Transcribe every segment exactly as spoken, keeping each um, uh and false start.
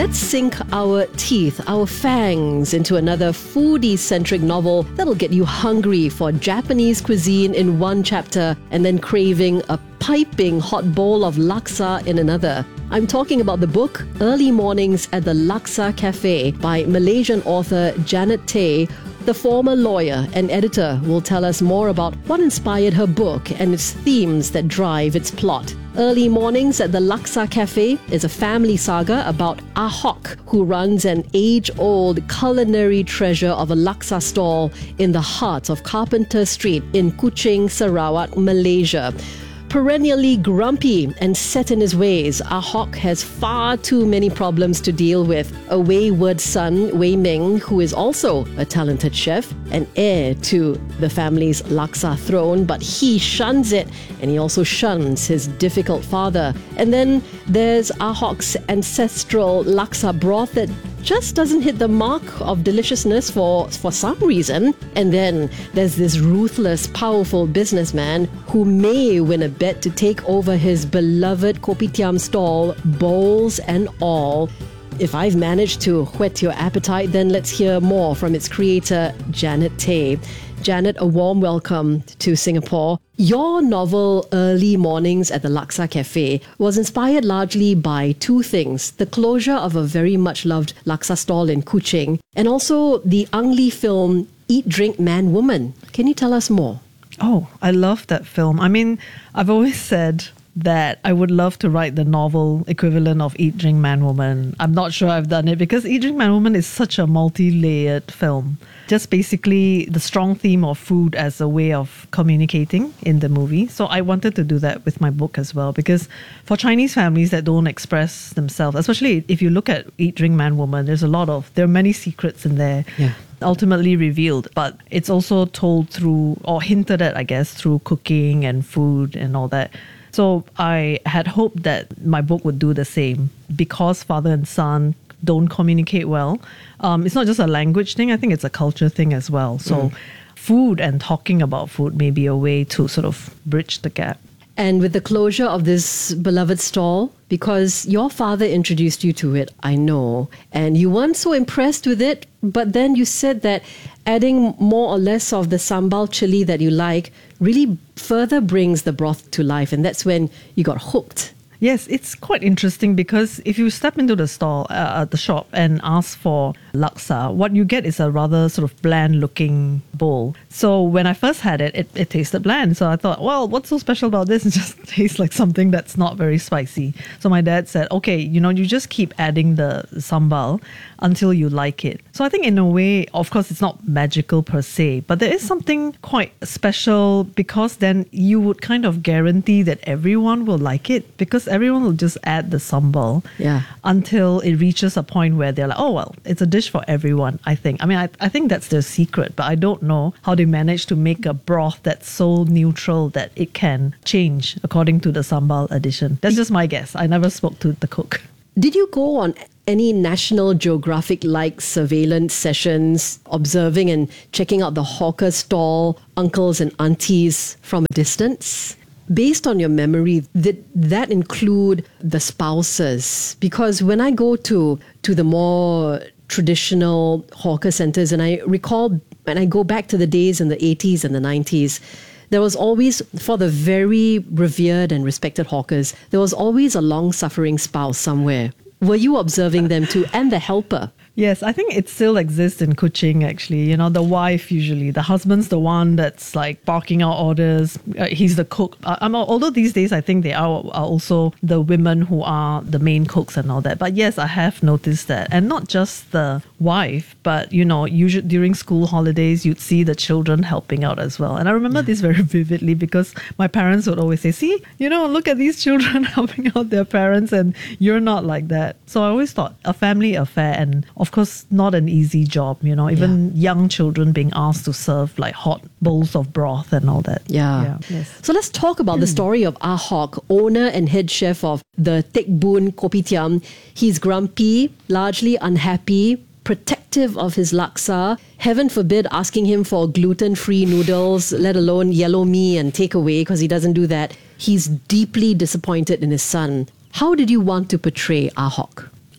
Let's sink our teeth, our fangs into another foodie-centric novel that'll get you hungry for Japanese cuisine in one chapter and then craving a piping hot bowl of laksa in another. I'm talking about the book Early Mornings at the Laksa Cafe by Malaysian author Janet Tay. The former lawyer and editor will tell us more about what inspired her book and its themes that drive its plot. Early Mornings at the Laksa Cafe is a family saga about Ahok, who runs an age-old culinary treasure of a laksa stall in the heart of Carpenter Street in Kuching, Sarawak, Malaysia. Perennially grumpy and set in his ways, Ahok has far too many problems to deal with. A wayward son, Wei Ming, who is also a talented chef and heir to the family's laksa throne, but he shuns it, and he also shuns his difficult father. And then there's Ahok's ancestral laksa broth that just doesn't hit the mark of deliciousness for, for some reason. And then there's this ruthless, powerful businessman who may win a bet to take over his beloved kopitiam stall, bowls and all. If I've managed to whet your appetite, then let's hear more from its creator, Janet Tay. Janet, a warm welcome to Singapore. Your novel, Early Mornings at the Laksa Cafe, was inspired largely by two things: the closure of a very much loved laksa stall in Kuching, and also the Ang Lee film, Eat, Drink, Man, Woman. Can you tell us more? Oh, I love that film. I mean, I've always said that I would love to write the novel equivalent of Eat, Drink, Man, Woman. I'm not sure I've done it because Eat, Drink, Man, Woman is such a multi-layered film. Just basically the strong theme of food as a way of communicating in the movie. So I wanted to do that with my book as well, because for Chinese families that don't express themselves, especially if you look at Eat, Drink, Man, Woman, there's a lot of, there are many secrets in there. Yeah. Ultimately revealed, but it's also told through, or hinted at, I guess, through cooking and food and all that. So I had hoped that my book would do the same, because father and son don't communicate well. Um, it's not just a language thing, I think it's a culture thing as well. So mm. food and talking about food may be a way to sort of bridge the gap. And with the closure of this beloved stall, because your father introduced you to it, I know, and you weren't so impressed with it, but then you said that adding more or less of the sambal chili that you like really further brings the broth to life, and that's when you got hooked. Yes, it's quite interesting because if you step into the stall, uh, the shop and ask for laksa, what you get is a rather sort of bland-looking bowl. So when I first had it, it, it tasted bland. So I thought, well, what's so special about this? It just tastes like something that's not very spicy. So my dad said, okay, you know, you just keep adding the sambal until you like it. So I think in a way, of course, it's not magical per se, but there is something quite special because then you would kind of guarantee that everyone will like it, because everyone will just add the sambal yeah. until it reaches a point where they're like, oh, well, it's a dish for everyone, I think. I mean, I, I think that's their secret, but I don't know how they manage to make a broth that's so neutral that it can change according to the sambal addition. That's just my guess. I never spoke to the cook. Did you go on any National Geographic-like surveillance sessions, observing and checking out the hawker stall uncles and aunties from a distance? Based on your memory, did that include the spouses? Because when I go to, to the more traditional hawker centers, and I recall, and I go back to the days in the eighties and the nineties, there was always, for the very revered and respected hawkers, there was always a long-suffering spouse somewhere. Were you observing them too, and the helper? Yes, I think it still exists in Kuching, actually. You know, the wife usually, the husband's the one that's like barking out orders. Uh, he's the cook. Uh, I'm, although these days, I think they are, are also the women who are the main cooks and all that. But yes, I have noticed that. And not just the wife, but, you know, usually during school holidays, you'd see the children helping out as well. And I remember yeah. this very vividly because my parents would always say, see, you know, look at these children helping out their parents and you're not like that. So I always thought a family affair, and of course, not an easy job, you know, even yeah. young children being asked to serve like hot bowls of broth and all that. Yeah. yeah. Yes. So let's talk about mm. the story of Ahok, owner and head chef of the Tek Boon Kopitiam. He's grumpy, largely unhappy, protective of his laksa, heaven forbid asking him for gluten-free noodles, let alone yellow mee and takeaway, because he doesn't do that. He's deeply disappointed in his son. How did you want to portray Ahok?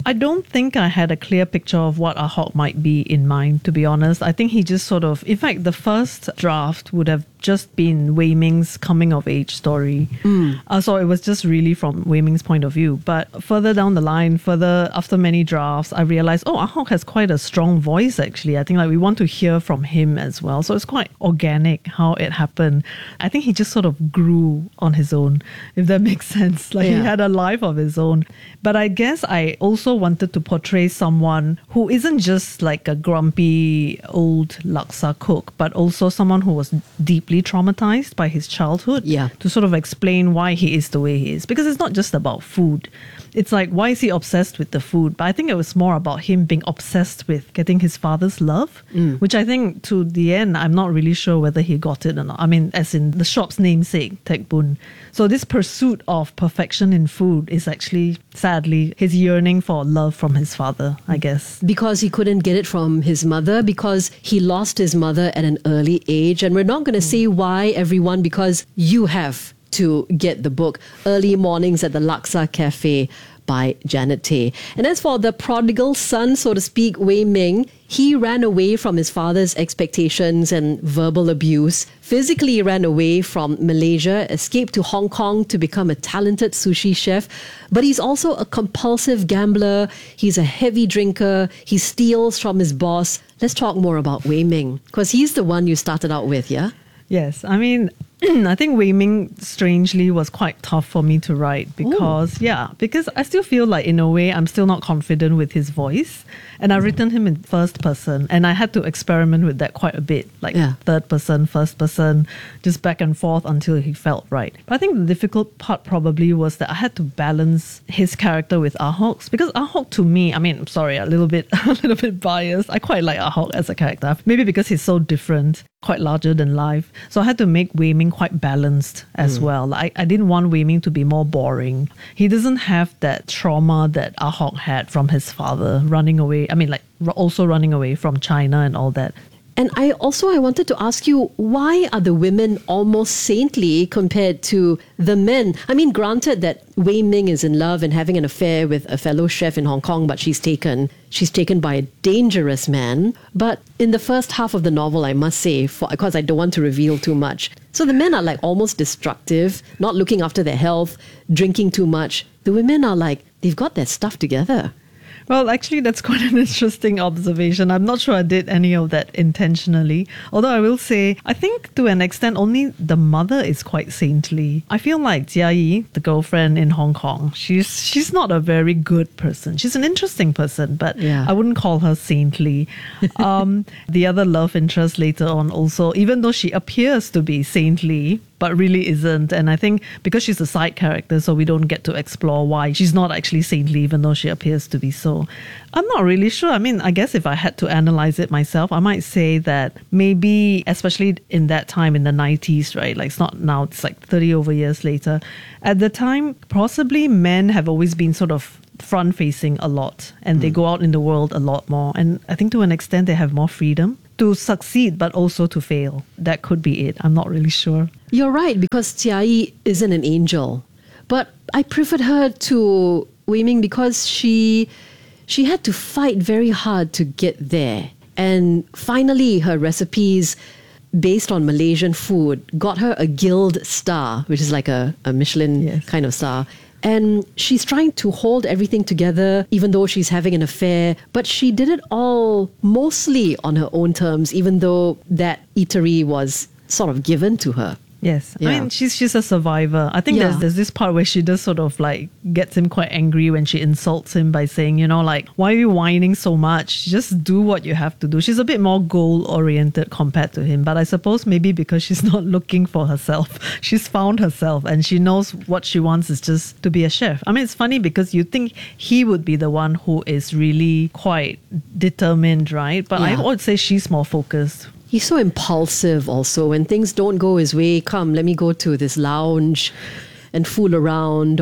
I don't think I had a clear picture of what Ahok might be in mind, to be honest. I think he just sort of, in fact, the first draft would have just been Wei Ming's coming of age story. Mm. Uh, so it was just really from Wei Ming's point of view. But further down the line, further after many drafts, I realized, oh, Ahok has quite a strong voice actually. I think like we want to hear from him as well. So it's quite organic how it happened. I think he just sort of grew on his own, if that makes sense. Like yeah. he had a life of his own. But I guess I also wanted to portray someone who isn't just like a grumpy old laksa cook, but also someone who was deeply traumatized by his childhood, yeah. to sort of explain why he is the way he is. Because it's not just about food. It's like, why is he obsessed with the food? But I think it was more about him being obsessed with getting his father's love, mm. which I think to the end, I'm not really sure whether he got it or not. I mean, as in the shop's namesake, Tek Boon. So this pursuit of perfection in food is actually, sadly, his yearning for love from his father, I guess. Because he couldn't get it from his mother, because he lost his mother at an early age. And we're not going to mm. say why, everyone, because you have to get the book Early Mornings at the Laksa Cafe by Janet Tay. And as for the prodigal son, so to speak, Wei Ming, he ran away from his father's expectations and verbal abuse, physically ran away from Malaysia, escaped to Hong Kong to become a talented sushi chef. But he's also a compulsive gambler. He's a heavy drinker. He steals from his boss. Let's talk more about Wei Ming, because he's the one you started out with, yeah? Yes, I mean, I think Wei Ming, strangely, was quite tough for me to write because, Ooh. yeah, because I still feel like, in a way, I'm still not confident with his voice. And I've written him in first person, and I had to experiment with that quite a bit, like yeah. third person, first person, just back and forth until he felt right. But I think the difficult part probably was that I had to balance his character with Ahok's, because Ahok, to me, I mean, I'm sorry, a little bit, a little bit biased. I quite like Ahok as a character, maybe because he's so different, quite larger than life. So I had to make Wei Ming quite balanced as mm. well. Like, I didn't want Wei Ming to be more boring. He doesn't have that trauma that Ahok had from his father running away. I mean, like also running away from China and all that. And I also, I wanted to ask you, why are the women almost saintly compared to the men? I mean, granted that Wei Ming is in love and having an affair with a fellow chef in Hong Kong, but she's taken, she's taken by a dangerous man. But in the first half of the novel, I must say, for, because I don't want to reveal too much. So the men are like almost destructive, not looking after their health, drinking too much. The women are like, they've got their stuff together. Well, actually, that's quite an interesting observation. I'm not sure I did any of that intentionally. Although I will say, I think to an extent, only the mother is quite saintly. I feel like Jia Yi, the girlfriend in Hong Kong, she's she's not a very good person. She's an interesting person, but yeah. I wouldn't call her saintly. um, the other love interest later on also, even though she appears to be saintly, but really isn't. And I think because she's a side character, so we don't get to explore why she's not actually saintly, even though she appears to be so. I'm not really sure. I mean, I guess if I had to analyze it myself, I might say that maybe, especially in that time in the nineties, right? Like it's not now, it's like thirty over years later. At the time, possibly men have always been sort of front-facing a lot, and mm. they go out in the world a lot more. And I think to an extent, they have more freedom to succeed, but also to fail. That could be it. I'm not really sure. You're right, because Jia Yi isn't an angel. But I preferred her to Wei Ming because she she had to fight very hard to get there. And finally, her recipes based on Malaysian food got her a Guild star, which is like a, a Michelin yes. kind of star. And she's trying to hold everything together, even though she's having an affair. But she did it all mostly on her own terms, even though that eatery was sort of given to her. Yes. Yeah. I mean, she's she's a survivor. I think yeah. there's there's this part where she does sort of like gets him quite angry when she insults him by saying, you know, like, why are you whining so much? Just do what you have to do. She's a bit more goal-oriented compared to him. But I suppose maybe because she's not looking for herself. She's found herself and she knows what she wants is just to be a chef. I mean, it's funny because you think he would be the one who is really quite determined, right? But yeah. I would say she's more focused. He's so impulsive also. When things don't go his way, come, let me go to this lounge and fool around, or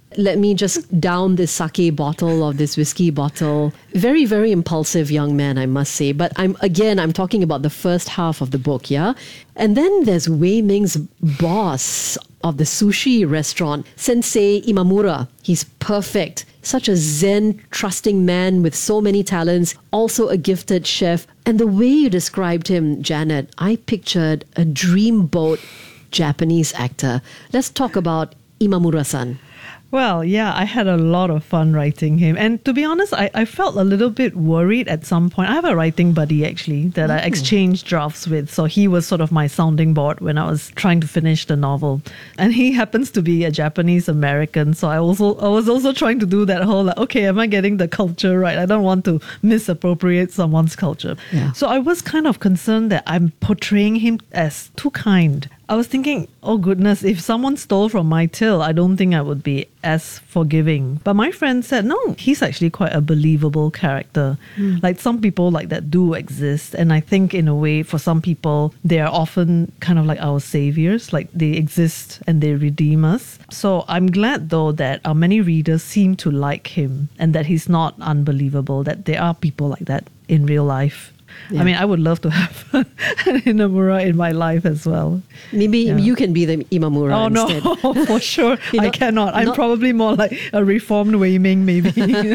let me just down this sake bottle or this whiskey bottle. Very, very impulsive young man, I must say. But I'm again, I'm talking about the first half of the book, yeah? And then there's Wei Ming's boss of the sushi restaurant, Sensei Imamura. He's perfect. Such a zen, trusting man with so many talents, also a gifted chef. And the way you described him, Janet, I pictured a dreamboat Japanese actor. Let's talk about Imamura-san. Well, yeah, I had a lot of fun writing him. And to be honest, I, I felt a little bit worried at some point. I have a writing buddy, actually, that oh. I exchanged drafts with. So he was sort of my sounding board when I was trying to finish the novel. And he happens to be a Japanese American. So I also I was also trying to do that whole, like, okay, am I getting the culture right? I don't want to misappropriate someone's culture. Yeah. So I was kind of concerned that I'm portraying him as too kind. I was thinking, oh goodness, if someone stole from my till, I don't think I would be as forgiving. But my friend said, no, he's actually quite a believable character. Mm. Like some people like that do exist. And I think in a way, for some people, they are often kind of like our saviors. Like they exist and they redeem us. So I'm glad though that uh, many readers seem to like him and that he's not unbelievable, that there are people like that in real life. Yeah. I mean, I would love to have an Imamura in my life as well. Maybe yeah. you can be the Imamura oh, instead. Oh, no, for sure. I not, cannot. I'm not, probably more like a reformed Wei Ming, maybe.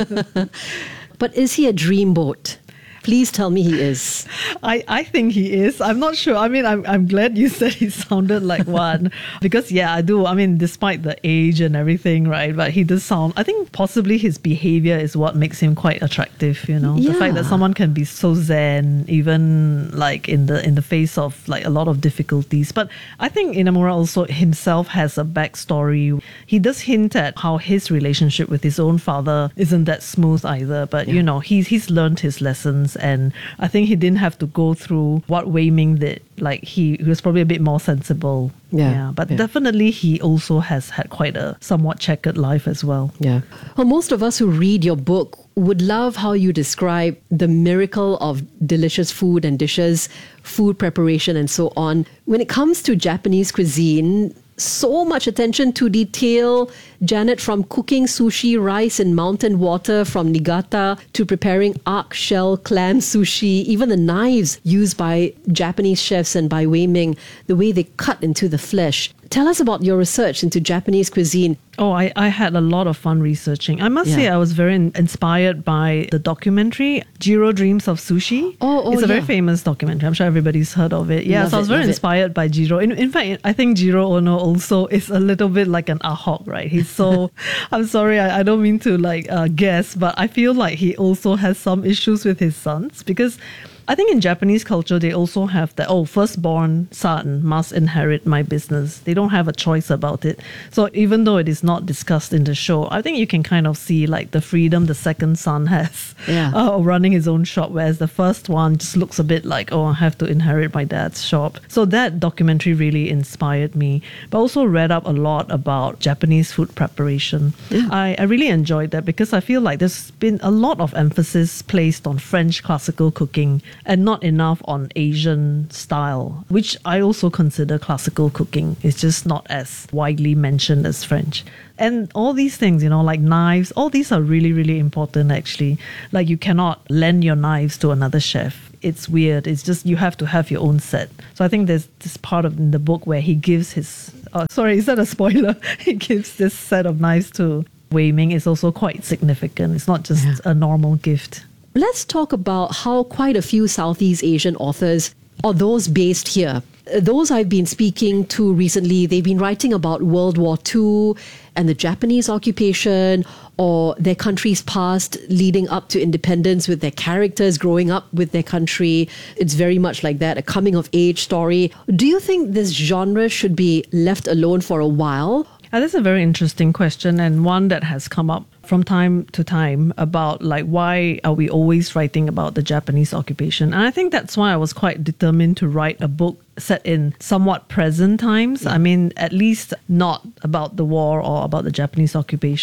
But is he a dreamboat? Please tell me he is. I, I think he is. I'm not sure. I mean, I'm I'm glad you said he sounded like one. Because, yeah, I do. I mean, despite the age and everything, right? But he does sound, I think possibly his behavior is what makes him quite attractive, you know? Yeah. The fact that someone can be so zen, even like in the in the face of like a lot of difficulties. But I think Imamura also himself has a backstory. He does hint at how his relationship with his own father isn't that smooth either. But, yeah. you know, he's, he's learned his lessons. And I think he didn't have to go through what Wei Ming did. Like he, he was probably a bit more sensible. Yeah. yeah but yeah. definitely he also has had quite a somewhat checkered life as well. Yeah. Well, most of us who read your book would love how you describe the miracle of delicious food and dishes, food preparation and so on. When it comes to Japanese cuisine, so much attention to detail, Janet, from cooking sushi rice in mountain water from Niigata to preparing arc shell clam sushi, even the knives used by Japanese chefs and by Wei Ming, the way they cut into the flesh. Tell us about your research into Japanese cuisine. Oh, I, I had a lot of fun researching. I must yeah. say I was very in, inspired by the documentary Jiro Dreams of Sushi. Oh, oh It's a yeah. very famous documentary. I'm sure everybody's heard of it. Yeah, love so I was it, very inspired it. by Jiro. In, in fact, I think Jiro Ono also is a little bit like an Ahok, right? He's so, I'm sorry, I, I don't mean to like uh, guess, but I feel like he also has some issues with his sons because I think in Japanese culture, they also have that, oh, firstborn son must inherit my business. They don't have a choice about it. So even though it is not discussed in the show, I think you can kind of see like the freedom the second son has yeah. uh, running his own shop, whereas the first one just looks a bit like, oh, I have to inherit my dad's shop. So that documentary really inspired me, but also read up a lot about Japanese food preparation. Yeah. I, I really enjoyed that because I feel like there's been a lot of emphasis placed on French classical cooking and not enough on Asian style, which I also consider classical cooking. It's just not as widely mentioned as French. And all these things, you know, like knives, all these are really, really important actually. Like you cannot lend your knives to another chef. It's weird. It's just you have to have your own set. So I think there's this part of in the book where he gives his, oh, sorry, is that a spoiler? He gives this set of knives to Wei Ming. Is also quite significant. It's not just yeah. a normal gift. Let's talk about how quite a few Southeast Asian authors, or those based here, those I've been speaking to recently, they've been writing about World War Two and the Japanese occupation or their country's past leading up to independence with their characters growing up with their country. It's very much like that, a coming of age story. Do you think this genre should be left alone for a while? Uh, that's a very interesting question and one that has come up from time to time about like why are we always writing about the Japanese occupation. And I think that's why I was quite determined to write a book set in somewhat present times. Yeah. I mean, at least not about the war or about the Japanese occupation.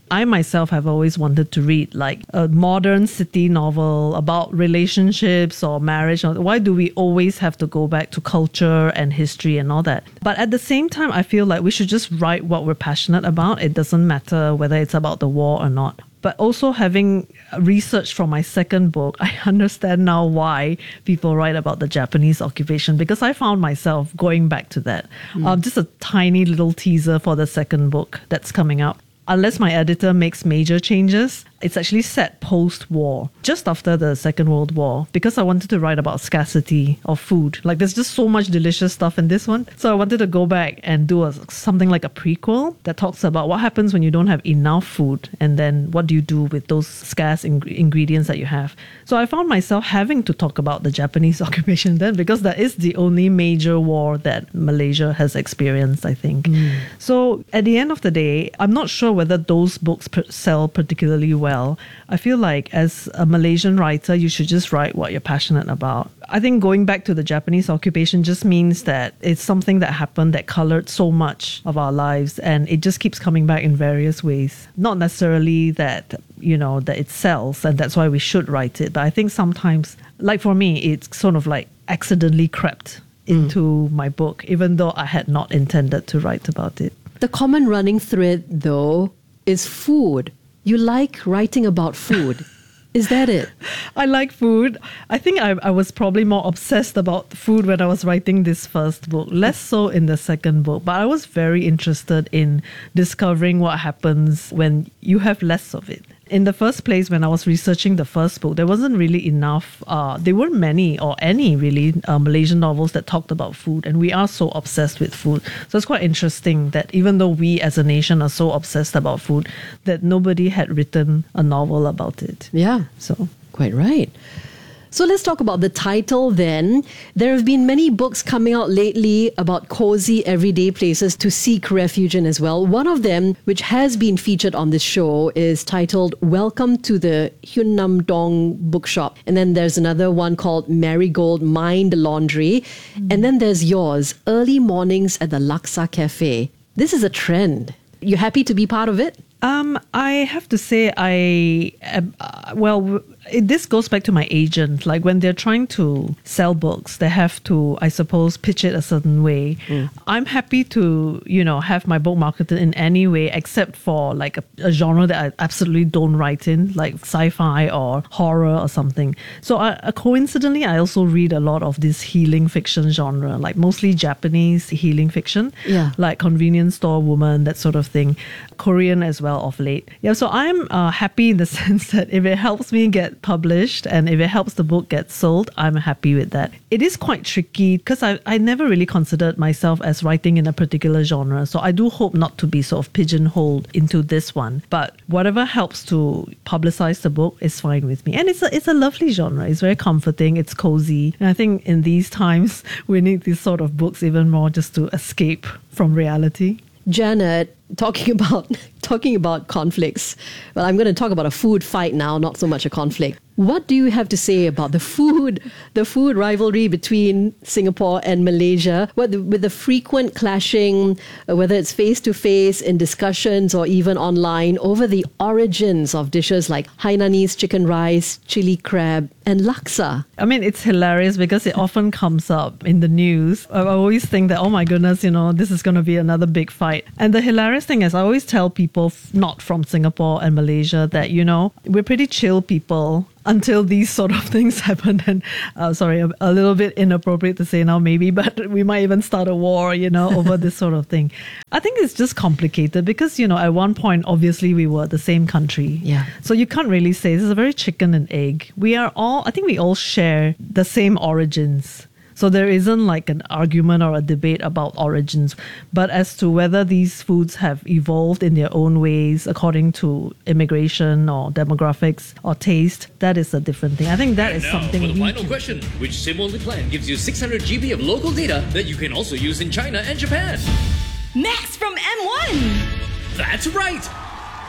I myself have always wanted to read like a modern city novel about relationships or marriage. Why do we always have to go back to culture and history and all that? But at the same time, I feel like we should just write what we're passionate about. It doesn't matter whether it's about the war or not. But also having researched from my second book, I understand now why people write about the Japanese occupation, because I found myself going back to that. Mm. Um, just a tiny little teaser for the second book that's coming out. Unless my editor makes major changes, it's actually set post-war, just after the Second World War, because I wanted to write about scarcity of food. Like, there's just so much delicious stuff in this one. So I wanted to go back and do a, something like a prequel that talks about what happens when you don't have enough food, and then what do you do with those scarce in- ingredients that you have. So I found myself having to talk about the Japanese occupation then, because that is the only major war that Malaysia has experienced, I think. Mm. So at the end of the day, I'm not sure whether those books per- sell particularly well. Well, I feel like as a Malaysian writer, you should just write what you're passionate about. I think going back to the Japanese occupation just means that it's something that happened that colored so much of our lives, and it just keeps coming back in various ways. Not necessarily that, you know, that it sells and that's why we should write it. But I think sometimes, like for me, it's sort of like accidentally crept into mm. my book, even though I had not intended to write about it. The common running thread, though, is food. You like writing about food. Is that it? I like food. I think I, I was probably more obsessed about food when I was writing this first book, less so in the second book. But I was very interested in discovering what happens when you have less of it. In the first place, when I was researching the first book, there wasn't really enough, uh, there weren't many or any really uh, Malaysian novels that talked about food. And we are so obsessed with food. So it's quite interesting that even though we as a nation are so obsessed about food, that nobody had written a novel about it. Yeah, so quite right. So let's talk about the title then. There have been many books coming out lately about cozy everyday places to seek refuge in as well. One of them, which has been featured on this show, is titled Welcome to the Hyun Nam Dong Bookshop. And then there's another one called Marigold Mind Laundry. Mm. And then there's yours, Early Mornings at the Laksa Cafe. This is a trend. You happy to be part of it? Um, I have to say, I uh, well, it, this goes back to my agent. Like when they're trying to sell books, they have to, I suppose, pitch it a certain way. Mm. I'm happy to, you know, have my book marketed in any way except for like a, a genre that I absolutely don't write in, like sci-fi or horror or something. So I, uh, coincidentally, I also read a lot of this healing fiction genre, like mostly Japanese healing fiction, yeah, like Convenience Store Woman, that sort of thing. Korean as well of late. Yeah, so I'm uh, happy in the sense that if it helps me get published and if it helps the book get sold, I'm happy with that. It is quite tricky because I, I never really considered myself as writing in a particular genre. So I do hope not to be sort of pigeonholed into this one. But whatever helps to publicize the book is fine with me. And it's a, it's a lovely genre. It's very comforting. It's cozy. And I think in these times, we need these sort of books even more just to escape from reality. Janet, talking about talking about conflicts. Well, I'm going to talk about a food fight now, not so much a conflict. What do you have to say about the food, the food rivalry between Singapore and Malaysia, with the, with the frequent clashing, whether it's face-to-face in discussions or even online, over the origins of dishes like Hainanese chicken rice, chili crab, and laksa? I mean, it's hilarious because it often comes up in the news. I always think that, oh my goodness, you know, this is going to be another big fight. And the hilarious thing is I always tell people not from Singapore and Malaysia that, you know, we're pretty chill people until these sort of things happen. And uh, sorry, a, a little bit inappropriate to say now maybe, but we might even start a war, you know, over this sort of thing. I think it's just complicated because, you know, at one point, obviously we were the same country. Yeah. So you can't really say this is a very chicken and egg. We are all, I think we all share the same origins. So there isn't like an argument or a debate about origins. But as to whether these foods have evolved in their own ways according to immigration or demographics or taste, that is a different thing. I think that and is now something for the we final can... question. Which SIM-only plan gives you six hundred gigabytes of local data that you can also use in China and Japan? Max from M one! That's right!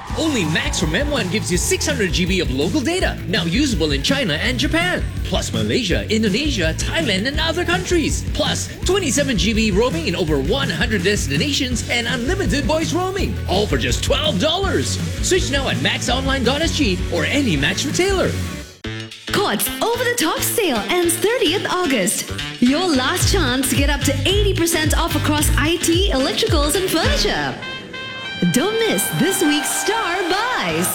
Only Max from M one gives you six hundred gigabytes of local data, now usable in China and Japan. Plus Malaysia, Indonesia, Thailand and other countries. Plus twenty-seven gigabytes roaming in over one hundred destinations and unlimited voice roaming. All for just twelve dollars. Switch now at max online dot s g or any Max retailer. Courts over-the-top sale ends thirtieth August. Your last chance to get up to eighty percent off across I T, electricals and furniture. Don't miss this week's star buys.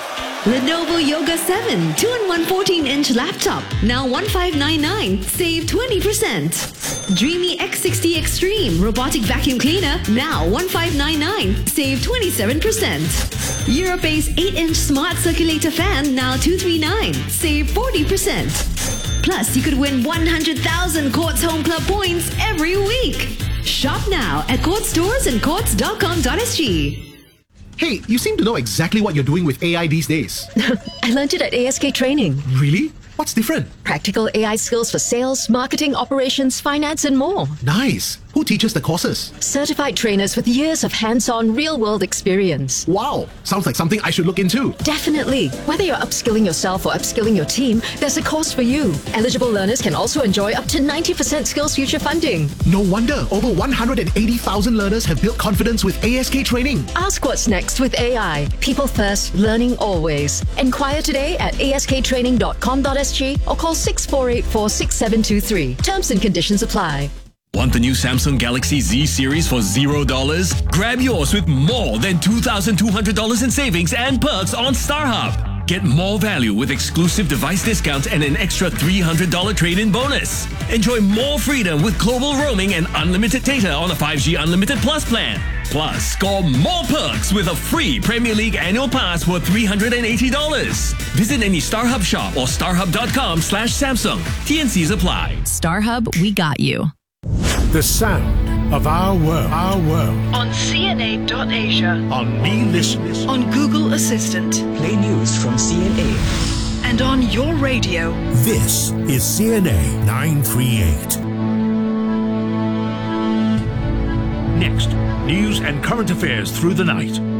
Lenovo Yoga seven two in one fourteen-inch laptop, now one five nine nine, save twenty percent. Dreamy X sixty Extreme robotic vacuum cleaner, now one five nine nine, save twenty-seven percent. Europace eight-inch smart circulator fan, now two three nine, save forty percent. Plus, you could win one hundred thousand Courts Home Club points every week. Shop now at Courts stores and courts dot com dot s g. Hey, you seem to know exactly what you're doing with A I these days. I learned it at A S K Training. Really? What's different? Practical A I skills for sales, marketing, operations, finance, and more. Nice. Who teaches the courses? Certified trainers with years of hands-on, real-world experience. Wow. Sounds like something I should look into. Definitely. Whether you're upskilling yourself or upskilling your team, there's a course for you. Eligible learners can also enjoy up to ninety percent Skills Future funding. No wonder over one hundred eighty thousand learners have built confidence with A S K Training. Ask what's next with A I. People first, learning always. Inquire today at a s k training dot com dot s g or call six four eight four, six seven two three. Terms and conditions apply. Want the new Samsung Galaxy Z series for zero dollars? Grab yours with more than two thousand two hundred dollars in savings and perks on StarHub. Get more value with exclusive device discounts and an extra three hundred dollars trade-in bonus. Enjoy more freedom with global roaming and unlimited data on a five G Unlimited Plus plan. Plus, score more perks with a free Premier League annual pass worth three hundred eighty dollars. Visit any StarHub shop or starhub dot com slash Samsung. T N Cs apply. StarHub, we got you. The sound of our world, our world. On C N A dot Asia. On Me Listen. On Google Assistant. Play news from C N A. And on your radio. This is C N A nine thirty-eight. Next, news and current affairs through the night.